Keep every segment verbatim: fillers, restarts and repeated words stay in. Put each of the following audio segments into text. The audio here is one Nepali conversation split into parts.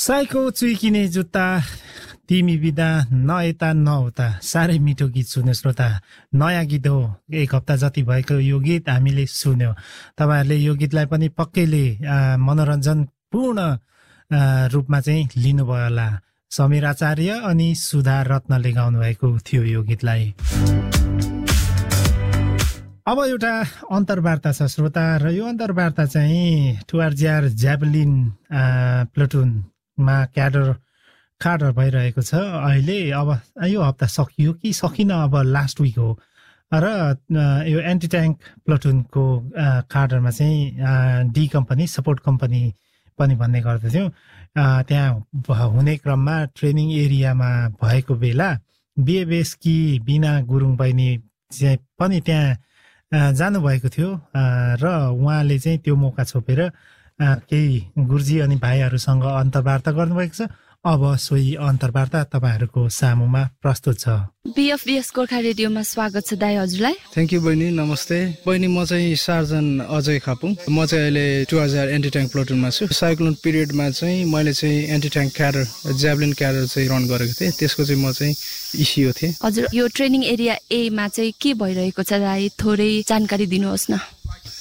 साइको चुइकिने जुत्ता तिमी बिदा नयता नहोता साह्रै मिठो गीत सुन्यो श्रोता। नयाँ गीत हो, एक हप्ता जति भएको यो गीत हामीले सुन्यो। तपाईँहरूले यो गीतलाई पनि पक्कैले मनोरञ्जनपूर्ण रूपमा चाहिँ लिनुभयो होला। समीर आचार्य अनि सुधा रत्नले गाउनु भएको थियो यो गीतलाई। अब एउटा अन्तर्वार्ता छ श्रोता, र यो अन्तर्वार्ता चाहिँ टुआरजिआर ज्याभलिन प्लटुनमा क्याडर कार्डर भइरहेको छ अहिले। अब यो हप्ता सकियो कि सकिन, अब लास्ट विक हो। र यो एन्टी ट्याङ्क प्लटुनको कार्डरमा चाहिँ डी कम्पनी सपोर्ट कम्पनी पनि भन्ने गर्दथ्यौँ। त्यहाँ हुने क्रममा ट्रेनिङ एरियामा भएको बेला बिएबएसकी बिना गुरुङ बहिनी चाहिँ पनि त्यहाँ जानुभएको थियो र उहाँले चाहिँ त्यो मौका छोपेर केही गुरुजी अनि भाइहरूसँग अन्तर्वार्ता गर्नुभएको छ। अब सोही अन्तर्वार्ता तपाईँहरूको सामुमा प्रस्तुत छ। बीएफबीएस गोर्खा रेडियोमा स्वागत छ दाइ हजुरलाई। थ्याङ्क यू बहिनी, नमस्ते बहिनी। म चाहिँ सार्जन अजय खापुङ। म चाहिँ अहिले टुआरजिआर एन्टी ट्याङ्क प्लटुनमा छु। साइक्लोन पिरियडमा चाहिँ मैले चाहिँ anti tank cadre javelin cadre चाहिँ रन गरेको थिएँ। त्यसको चाहिँ म चाहिँ इसिओ थिएँ। हजुर, यो ट्रेनिङ एरिया एमा चाहिँ के भइरहेको छ दाइ, थोरै जानकारी दिनुहोस् न।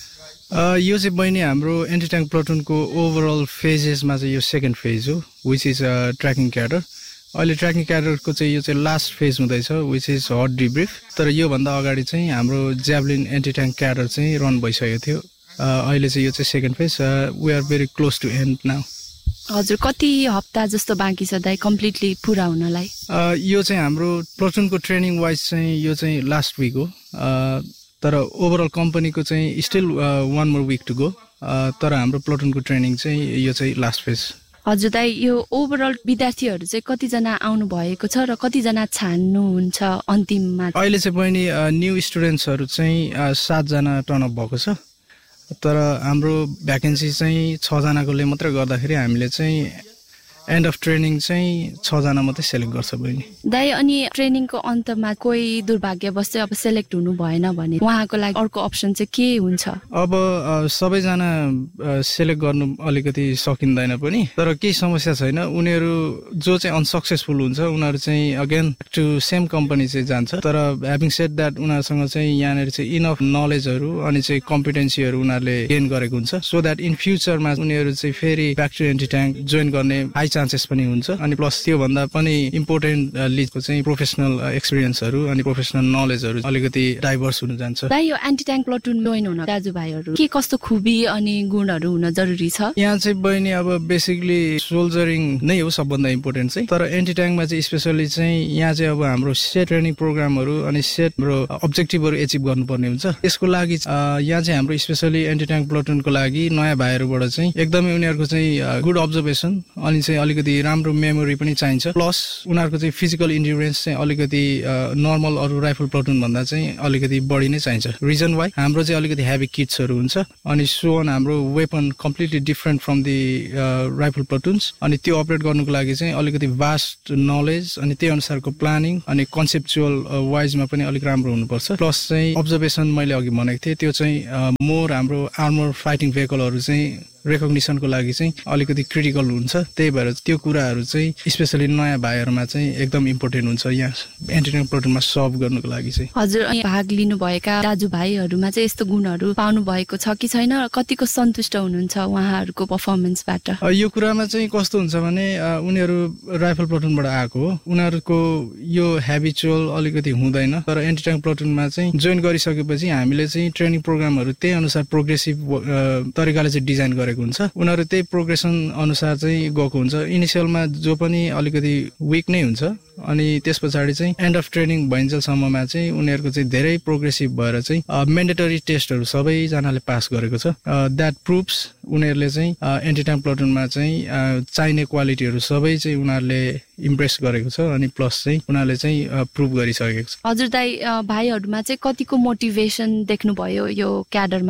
Uh, यो चाहिँ बहिनी हाम्रो एन्टी ट्याङ्क प्लटुनको ओभरअल फेजेसमा चाहिँ यो सेकेन्ड फेज हो, विच इज ट्र्याकिङ क्याडर। अहिले ट्र्याकिङ क्याडरको चाहिँ यो चाहिँ लास्ट फेज हुँदैछ, विच इज हट डिब्रिफ। तर योभन्दा अगाडि चाहिँ हाम्रो ज्याभलिन एन्टी ट्याङ्क क्याडर चाहिँ रन भइसकेको थियो। अहिले चाहिँ यो चाहिँ second phase. We are very close to and now. हजुर, कति हप्ता जस्तो बाँकी छ दाइ कम्प्लिटली पुरा हुनलाई? uh, यो चाहिँ हाम्रो प्लटुनको ट्रेनिङ वाइज चाहिँ यो चाहिँ लास्ट विक हो। uh, तर ओभरअल कम्पनीको चाहिँ still want more week to go. तर हाम्रो प्लटुनको ट्रेनिङ चाहिँ यो चाहिँ लास्ट फेज। हजुर दाइ, यो ओभरअल विद्यार्थीहरू चाहिँ कतिजना आउनु भएको छ र कतिजना छान्नुहुन्छ अन्तिममा? अहिले चाहिँ बहिनी न्यू स्टुडेन्ट्सहरू चाहिँ सातजना टर्नअप भएको छ। तर हाम्रो भ्याकेन्सी चाहिँ छजनाकोले मात्रै गर्दाखेरि हामीले चाहिँ एन्ड अफ ट्रेनिङ चाहिँ छजना मात्रै सेलेक्ट गर्छ बहिनी। दाइ, अनि ट्रेनिङको अन्तमा कोही दुर्भाग्यवश चाहिँ अब सेलेक्ट हुनु भएन भने उहाँको लागि अर्को अप्सन चाहिँ के हुन्छ? अब सबैजना सेलेक्ट गर्नु अलिकति सकिँदैन पनि, तर केही समस्या छैन। उनीहरू जो चाहिँ अनसक्सेसफुल हुन्छ उनीहरू चाहिँ अगेन टु सेम कम्पनी चाहिँ जान्छ। तर ह्याभिङ सेड द्याट उनीहरूसँग चाहिँ यहाँनिर चाहिँ इनफ नलेजहरू अनि चाहिँ कम्पिटेन्सीहरू उनीहरूले गेन गरेको हुन्छ, सो द्याट इन फ्युचरमा उनीहरू चाहिँ फेरि back to anti tank join गर्ने हाई चान्सेस पनि हुन्छ। अनि प्लस त्योभन्दा पनि इम्पोर्टेन्ट लिडको चाहिँ प्रोफेसनल एक्सपिरियन्सहरू अनि प्रोफेसनल नलेजहरू अलिकति डाइभर्स हुन जान्छ। दाइ, यो एन्टी ट्याङ्क प्लटुन जोइन हुन दाजुभाइहरू के कस्तो खुबी अनि गुणहरू हुन जरुरी छ? यहाँ चाहिँ बहिनी अब बेसिकली सोल्जरिङ नै हो सबभन्दा इम्पोर्टेन्ट चाहिँ। तर एन्टी ट्याङ्कमा चाहिँ स्पेसली चाहिँ यहाँ चाहिँ अब हाम्रो सेट ट्रेनिङ प्रोग्रामहरू अनि सेट हाम्रो अब्जेक्टिभहरू एचिभ गर्नुपर्ने हुन्छ। यसको लागि यहाँ चाहिँ हाम्रो स्पेसली एन्टी ट्याङ्क प्लटुनको लागि नयाँ भाइहरूबाट चाहिँ एकदमै उनीहरूको चाहिँ गुड अब्जर्भेसन अनि चाहिँ अलिकति राम्रो मेमोरी पनि चाहिन्छ। प्लस उनीहरूको चाहिँ फिजिकल इन्ड्युरेन्स चाहिँ अलिकति नर्मल अरू राइफल प्लटुन भन्दा चाहिँ अलिकति बढी नै चाहिन्छ। रिजन वाइ हाम्रो चाहिँ अलिकति हेभी किट्सहरू हुन्छ अनि सो अन हाम्रो weapon completely different from the rifle प्लटुन्स। अनि त्यो अपरेट गर्नुको लागि चाहिँ अलिकति भास्ट नलेज अनि त्यही अनुसारको प्लानिङ अनि कन्सेप्चुअल वाइजमा पनि अलिक राम्रो हुनुपर्छ। प्लस चाहिँ अब्जर्भेसन मैले अघि भनेको थिएँ, त्यो चाहिँ मोर हाम्रो आर्मर फाइटिङ भेहिकलहरू चाहिँ रेकग्निसनको लागि चाहिँ अलिकति क्रिटिकल हुन्छ। त्यही भएर त्यो कुराहरू चाहिँ स्पेसली नयाँ भाइहरूमा चाहिँ एकदम इम्पोर्टेन्ट हुन्छ यहाँ एन्टी ट्याङ्क प्लटुनमा सर्भ गर्नुको लागि चाहिँ। हजुर, भाग लिनुभएका दाजुभाइहरूमा चाहिँ यस्तो गुणहरू पाउनु भएको छ कि छैन? कतिको सन्तुष्ट हुनुहुन्छ उहाँहरूको पर्फर्मेन्सबाट? यो कुरामा चाहिँ कस्तो हुन्छ भने उनीहरू राइफल प्लटुनबाट आएको हो, उनीहरूको यो हेबिचुअल अलिकति हुँदैन। तर एन्टी ट्याङ्क प्लटुनमा चाहिँ जोइन गरिसकेपछि हामीले चाहिँ ट्रेनिङ प्रोग्रामहरू त्यही अनुसार प्रोग्रेसिभ तरिकाले चाहिँ डिजाइन गरेको हुन्छ। उनीहरू त्यही प्रोग्रेसन अनुसार चाहिँ गएको हुन्छ। इनिसियलमा जो पनि अलिकति विक नै हुन्छ अनि त्यस पछाडि चाहिँ एन्ड अफ ट्रेनिङ भइन्जेलसम्ममा चाहिँ उनीहरूको चाहिँ धेरै प्रोग्रेसिभ भएर चाहिँ मेन्डेटरी टेस्टहरू सबैजनाले पास गरेको छ। द्याट प्रुभ्स उनीहरूले चाहिँ एन्टी ट्याङ्क प्लटुनमा चाहिँ चाहिने क्वालिटीहरू सबै चाहिँ उनीहरूले इम्प्रेस गरेको छ अनि प्लस चाहिँ उनीहरूले चाहिँ प्रुभ गरिसकेको छ। हजुर दाइ, भाइहरूमा चाहिँ कतिको मोटिभेसन देख्नुभयो यो क्याडरमा चाहिँ?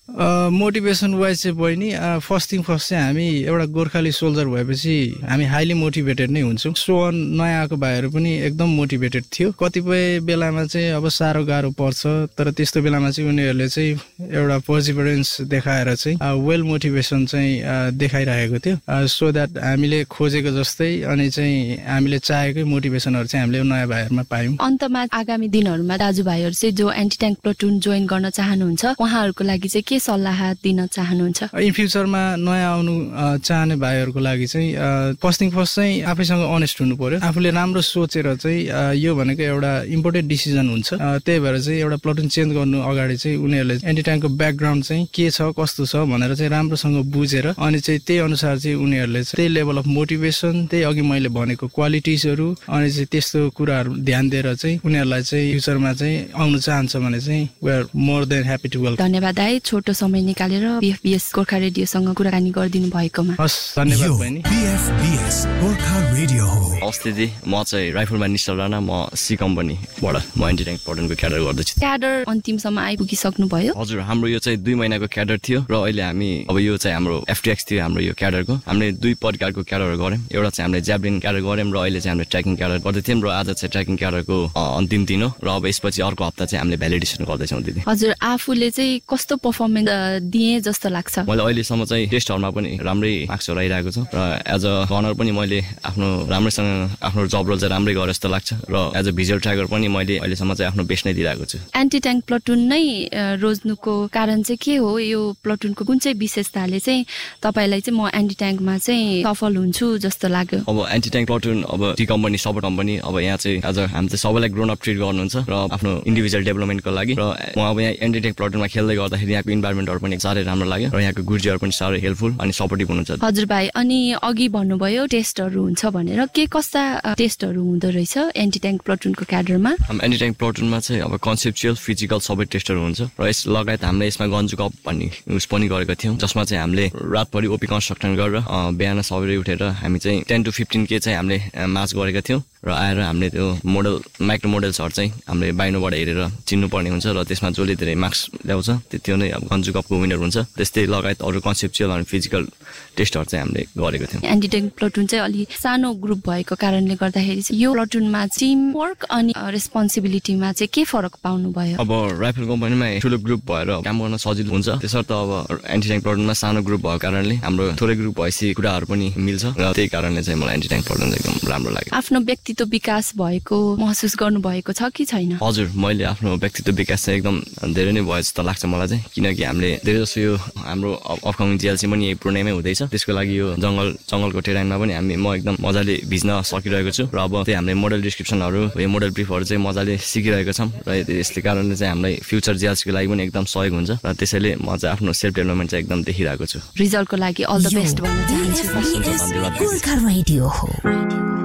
मोटिभेसन वाइज चाहिँ बहिनी फर्स्ट थिङ फर्स्ट चाहिँ हामी एउटा गोर्खाली सोल्जर भएपछि हामी हाइली मोटिभेटेड नै हुन्छौँ। सो नयाँ आएको भाइहरू पनि एकदम मोटिभेटेड थियो। कतिपय बेलामा चाहिँ अब साह्रो गाह्रो पर्छ, तर त्यस्तो बेलामा चाहिँ उनीहरूले चाहिँ एउटा पर्सिभरेन्स देखाएर चाहिँ वेल मोटिभेसन चाहिँ देखाइरहेको थियो। सो द्याट हामीले खोजेको जस्तै अनि चाहिँ हामीले चाहेकै मोटिभेसनहरू चाहिँ हामीले नयाँ भाइहरूमा पायौँ। अन्तमा आगामी दिनहरूमा दाजुभाइहरू चाहिँ जो एन्टी ट्याङ्क प्लटुन जोइन गर्न चाहनुहुन्छ उहाँहरूको लागि चाहिँ के सल्लाह दिन चाहनुहुन्छ? इन फ्युचरमा नयाँ आउनु चाहने भाइहरूको लागि चाहिँ फर्स्ट थिङ फर्स्ट चाहिँ आफैसँग अनेस्ट हुनु पर्यो। आफूले राम्रो सोचेर चाहिँ यो भनेको एउटा इम्पोर्टेन्ट डिसिजन हुन्छ। त्यही भएर चाहिँ एउटा प्लटुन चेन्ज गर्नु अगाडि चाहिँ उनीहरूले एन्टी ट्याङ्कको ब्याकग्राउन्ड चाहिँ के छ कस्तो छ भनेर चाहिँ राम्रोसँग बुझेर अनि चाहिँ त्यही अनुसार चाहिँ उनीहरूले चाहिँ त्यही लेभल अफ मोटिभेसन, त्यही अघि मैले भनेको क्वालिटिजहरू अनि चाहिँ त्यस्तो कुराहरू ध्यान दिएर चाहिँ उनीहरूलाई चाहिँ फ्युचरमा चाहिँ आउनु चाहन्छ भने चाहिँ we are more than happy to welcome. धन्यवाद दाइ, छोटो समय निकालेर बीएफबीएस गोर्खा रेडियोसँग कुराकानी गरिदिनु भएकोमा। हस्, धन्यवाद बहिनी। बीएफबीएस गोर्खा रेडियो हो। नमस्ते जी, म चाहिँ राइफलमा निश्चल राणा, म सी कम्पनीबाट म एन्टी ट्याङ्क प्लटुनको क्याडर गर्दैछु। क्याडर अन्तिमसम्म आइपुगिसक्नु भयो? हजुर, हाम्रो यो चाहिँ दुई महिनाको क्याडर थियो र अहिले हामी अब यो चाहिँ हाम्रो एफटीएक्स थियो हाम्रो यो क्याडरको। हामीले दुई प्रकारको क्याडरहरू गऱ्यौँ। एउटा चाहिँ हामीले ज्याभलिन क्याडर गऱ्यौँ र अहिले चाहिँ हामीले ट्र्याकिङ क्याडर गर्दै थियौँ र आज चाहिँ ट्र्याकिङ क्याडरको अन्तिम दिन हो र अब यसपछि अर्को हप्ता चाहिँ हामीले भ्यालिडेसन गर्दैछौँ दिदी। हजुर, आफूले चाहिँ कस्तो पर्फर्मेन्स दिए जस्तो लाग्छ? मैले अहिलेसम्म चाहिँ टेस्टहरूमा पनि राम्रै मार्क्सहरू आइरहेको छ र एज अ रनर पनि मैले आफ्नो राम्रैसँग आफ्नो जब रोल चाहिँ राम्रै गरेँ जस्तो लाग्छ र एज अ भिजुअल ट्र्याकर पनि मैले अहिलेसम्म चाहिँ आफ्नो बेस्ट नै दिइरहेको छु। एन्टी ट्याङ्क प्लटुन नै रोज्नुको कारण चाहिँ के हो? यो प्लटुनको कुन चाहिँ विशेषताले चाहिँ तपाईँलाई चाहिँ म एन्टी ट्याङ्कमा चाहिँ सफल हुन्छु जस्तो लाग्यो? अब एन्टी ट्याङ्क प्लटुन अब टी कम्पनी सपोर्ट कम्पनी अब यहाँ चाहिँ एज अ हामी चाहिँ सबैलाई ग्रोन अप ट्रिट गर्नुहुन्छ र आफ्नो इन्डिभिजुअल डेभलपमेन्टको लागि र म अब यहाँ एन्टी ट्याङ्क प्लटुनमा खेल्दै गर्दाखेरि यहाँको इन्भाइरोमेन्टहरू पनि साह्रै राम्रो लाग्यो र यहाँको गुरुजीहरू पनि साह्रै हेल्पफुल अनि सपोर्टिभ हुनुहुन्छ। हजुर भाइ, अनि अघि भन्नुभयो टेस्टहरू हुन्छ भनेर, के कस्ता टेस्टहरू हुँदो रहेछ एन्टी ट्याङ्क प्लटुनको क्याडरमा? एन्टी ट्याङ्क प्लटुनमा चाहिँ अब कन्सेप्चुअल, फिजिकल सबै टेस्टहरू हुन्छ र यस लगायत हामीले यसमा गन्जु कप भन्ने युज पनि गरेको थियौँ, जसमा चाहिँ हामीले रातभरि ओपी कन्स्ट्रक्सन गरेर बिहान सबैले उठेर हामी चाहिँ टेन टु फिफ्टिन के चाहिँ हामीले मार्च गरेका थियौँ र आएर हामीले त्यो मोडल माइक्रो मोडल्सहरू चाहिँ हामीले बाहिरबाट हेरेर चिन्नुपर्ने हुन्छ र त्यसमा जसले धेरै मार्क्स ल्याउँछ त्यो नै अब गन्जु कपको विनर हुन्छ। त्यस्तै लगायत अरू कन्सेप्चुअल अनि फिजिकल टेस्टहरू चाहिँ हामीले गरेको थियौँ। एन्टी ट्याङ्क प्लटुन चाहिँ अलि सानो ग्रुप भएको कारणले गर्दाखेरि यो प्लटुनमा टिम वर्क अनि रेस्पोन्सिबिलिटीमा चाहिँ के फरक पाउनु भयो? अब राइफल कम्पनीमा ठुलो ग्रुप भएर काम गर्न सजिलो हुन्छ, त्यसर्थ अब एन्टी ट्याङ्क प्लटुनमा सानो ग्रुप भएको कारणले हाम्रो थोरै ग्रुप भएपछि कुराहरू पनि मिल्छ र त्यही कारणले चाहिँ मलाई एन्टी ट्याङ्क प्लटुन एकदम राम्रो लाग्यो। आफ्नो व्यक्तित्व विकास भएको महसुस गर्नु भएको छ कि छैन? हजुर, मैले आफ्नो व्यक्तित्व विकास चाहिँ एकदम धेरै नै भयो जस्तो लाग्छ मलाई चाहिँ, किनकि हामीले धेरै जसो यो हाम्रो अपकमिङ जिएलसी पनि यही पूर्णिमै हुँदैछ। त्यसको लागि यो जङ्गल जङ्गलको टेराइनमा पनि हामी म एकदम मजाले भिज्न सकिरहेको छु र अब त्यही हामीले मोडल डिस्क्रिप्सनहरू यो मोडल ब्रिफहरू चाहिँ मजाले सिकिरहेको छौँ र यसले कारणले चाहिँ हामीलाई फ्युचर जिएलसीको लागि पनि एकदम सहयोग हुन्छ र त्यसैले म चाहिँ आफ्नो सेल्फ डेभलपमेन्ट चाहिँ एकदम देखिरहेको छु। रिजल्टको लागि अल द बेस्ट भन्न चाहन्छु। गोर्खा रेडियो हो।